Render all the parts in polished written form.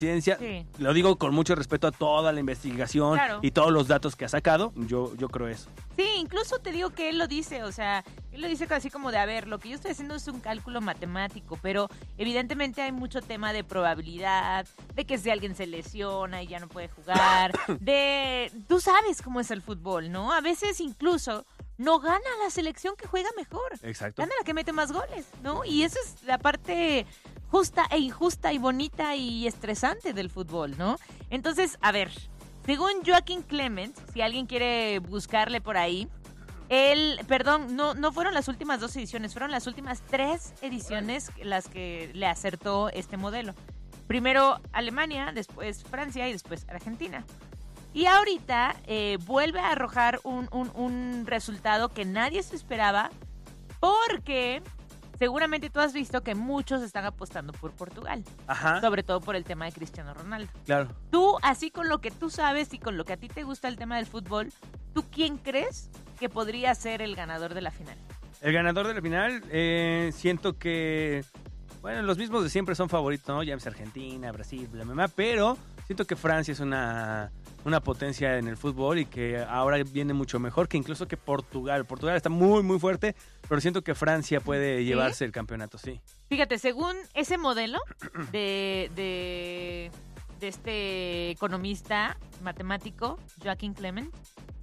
ciencia, Sí. lo digo con mucho respeto a toda la investigación y todos los datos que ha sacado, yo creo eso. Sí, incluso te digo que él lo dice, o sea, él lo dice así como de, a ver, lo que yo estoy haciendo es un cálculo matemático, pero evidentemente hay mucho tema de probabilidad, de que si alguien se lesiona y ya no puede jugar, tú sabes cómo es el fútbol, ¿no? A veces incluso no gana la selección que juega mejor. Exacto. Gana la que mete más goles, ¿no? Y esa es la parte justa e injusta y bonita y estresante del fútbol, ¿no? Entonces, a ver, según Joaquín Clement, si alguien quiere buscarle por ahí, no fueron las últimas 2 ediciones, fueron las últimas 3 ediciones las que le acertó este modelo. Primero Alemania, después Francia y después Argentina. Y ahorita vuelve a arrojar un resultado que nadie se esperaba, porque seguramente tú has visto que muchos están apostando por Portugal. Ajá. Sobre todo por el tema de Cristiano Ronaldo. Claro. Tú, así con lo que tú sabes y con lo que a ti te gusta el tema del fútbol, ¿tú quién crees que podría ser el ganador de la final? El ganador de la final, siento que, bueno, los mismos de siempre son favoritos, ¿no? Ya es Argentina, Brasil, bla, bla, bla, pero siento que Francia es una potencia en el fútbol y que ahora viene mucho mejor que incluso que Portugal. Portugal está muy, muy fuerte, pero siento que Francia puede llevarse el campeonato, sí. Fíjate, según ese modelo de este economista matemático, Joaquín Clement,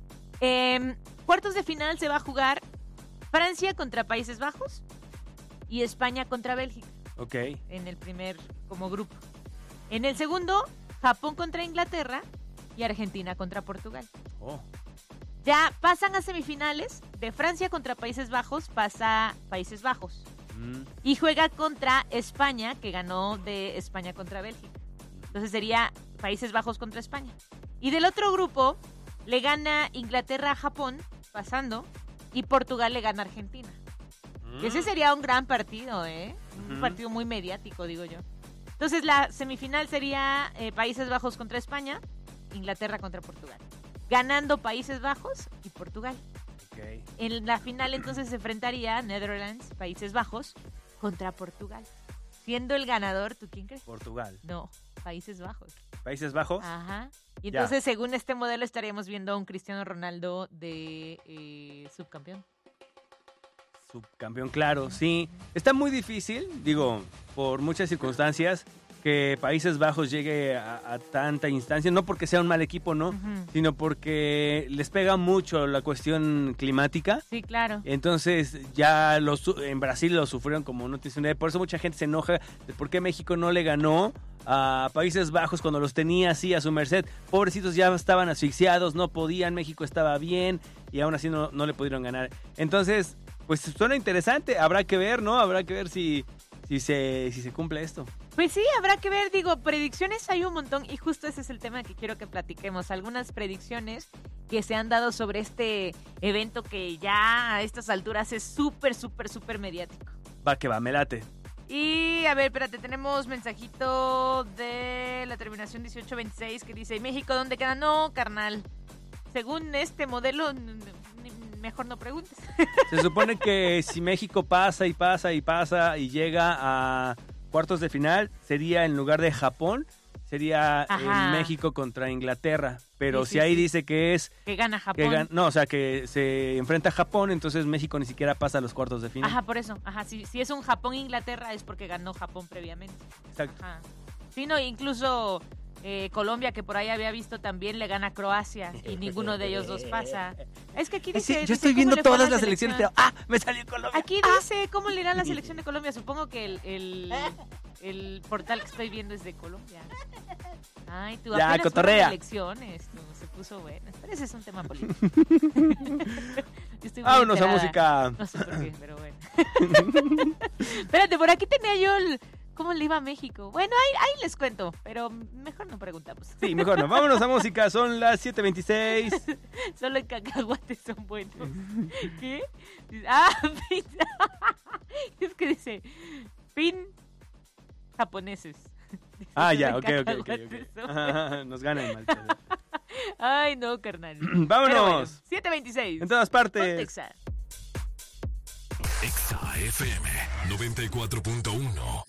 cuartos de final se va a jugar Francia contra Países Bajos y España contra Bélgica. Ok. En el primer como grupo. En el segundo, Japón contra Inglaterra y Argentina contra Portugal. Oh. Ya pasan a semifinales. De Francia contra Países Bajos pasa Países Bajos. Y juega contra España, que ganó de España contra Bélgica. Entonces sería Países Bajos contra España. Y del otro grupo le gana Inglaterra a Japón, pasando, y Portugal le gana a Argentina. Ese sería un gran partido, ¿eh? Un partido muy mediático, digo yo. Entonces la semifinal sería Países Bajos contra España, Inglaterra contra Portugal. Ganando Países Bajos y Portugal. Okay. En la final entonces se enfrentaría Netherlands, Países Bajos, contra Portugal. Siendo el ganador, ¿tú quién crees? Portugal. No, Países Bajos. ¿Países Bajos? Ajá. Y entonces, según este modelo, estaríamos viendo a un Cristiano Ronaldo de subcampeón. Subcampeón, claro, sí. Está muy difícil, digo, por muchas circunstancias, que Países Bajos llegue a tanta instancia, no porque sea un mal equipo, ¿no? Sino porque les pega mucho la cuestión climática. Sí, claro. Entonces ya en Brasil lo sufrieron como no tienes una idea. Por eso mucha gente se enoja de por qué México no le ganó a Países Bajos cuando los tenía así a su merced. Pobrecitos, ya estaban asfixiados, no podían, México estaba bien y aún así no le pudieron ganar. Entonces, pues suena interesante, habrá que ver, ¿no? Habrá que ver si se cumple esto. Pues sí, habrá que ver, digo, predicciones hay un montón y justo ese es el tema que quiero que platiquemos. Algunas predicciones que se han dado sobre este evento que ya a estas alturas es súper, súper, súper mediático. Va que va, me late. Y a ver, espérate, tenemos mensajito de la terminación 1826 que dice, ¿México dónde queda? No, carnal, según este modelo, mejor no preguntes. Se supone que si México pasa y pasa y pasa y llega a cuartos de final, sería en lugar de Japón, sería México contra Inglaterra. Pero sí, si ahí sí. dice que es... Que gana Japón. No, o sea, que se enfrenta a Japón, entonces México ni siquiera pasa a los cuartos de final. Ajá, por eso. Ajá, si es un Japón-Inglaterra es porque ganó Japón previamente. Exacto. Ajá. Sí, no, incluso Colombia, que por ahí había visto, también le gana a Croacia y ninguno de ellos dos pasa. Es que aquí dice... yo estoy viendo todas las elecciones, pero me salió Colombia. Aquí dice cómo le irá la selección de Colombia. Supongo que el portal que estoy viendo es de Colombia. Ay, tú ya, apenas cotorrea. fueron elecciones, se puso bueno. Pero ese es un tema político. Vámonos a música. No sé por qué, pero bueno. Espérate, por aquí tenía yo ¿cómo le iba a México? Bueno, ahí les cuento, pero mejor no preguntamos. Sí, mejor no. Vámonos a música, son las 7:26. Solo en cacahuates son buenos. ¿Qué? Es que dice, fin japoneses. Ya, ok. Nos gana el mal. Ay, no, carnal. Vámonos. Bueno, 7:26. En todas partes. Pontexa. Exa FM 94.1.